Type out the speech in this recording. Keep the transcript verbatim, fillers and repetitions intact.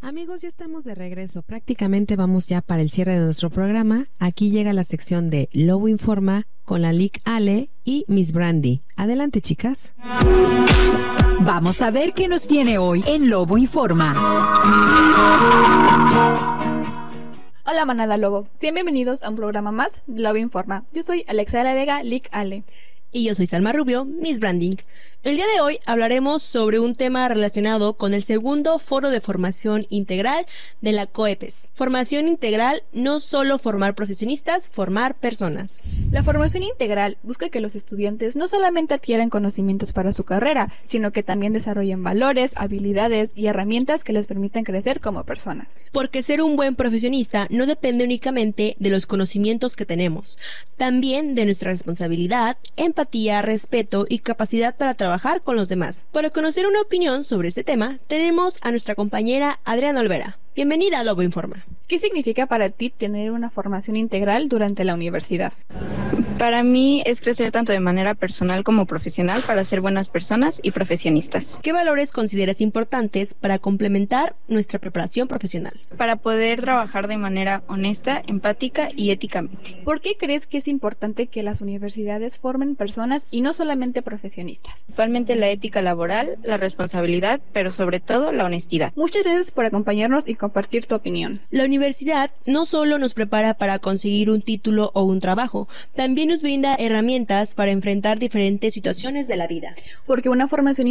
Amigos, ya estamos de regreso. Prácticamente vamos ya para el cierre de nuestro programa. Aquí llega la sección de Lobo Informa con la Lic Ale y Miss Brandy. Adelante, chicas. Vamos a ver qué nos tiene hoy en Lobo Informa. Hola manada Lobo, sean bienvenidos a un programa más de Lobo Informa. Yo soy Alexa de la Vega, Lic Ale. Y yo soy Salma Rubio, Miss Branding. El día de hoy hablaremos sobre un tema relacionado con el segundo Foro de Formación Integral de la COEPES. Formación integral, no solo formar profesionistas, formar personas. La formación integral busca que los estudiantes no solamente adquieran conocimientos para su carrera, sino que también desarrollen valores, habilidades y herramientas que les permitan crecer como personas. Porque ser un buen profesionista no depende únicamente de los conocimientos que tenemos, también de nuestra responsabilidad, empatía, respeto y capacidad para trabajar con los demás. Para conocer una opinión sobre este tema, tenemos a nuestra compañera Adriana Olvera. Bienvenida a Lobo Informa. ¿Qué significa para ti tener una formación integral durante la universidad? Para mí es crecer tanto de manera personal como profesional para ser buenas personas y profesionistas. ¿Qué valores consideras importantes para complementar nuestra preparación profesional? Para poder trabajar de manera honesta, empática y éticamente. ¿Por qué crees que es importante que las universidades formen personas y no solamente profesionistas? Principalmente la ética laboral, la responsabilidad, pero sobre todo la honestidad. Muchas gracias por acompañarnos y compartir tu opinión. La universidad no solo nos prepara para conseguir un título o un trabajo, también nos brinda herramientas para enfrentar diferentes situaciones de la vida. Porque una formación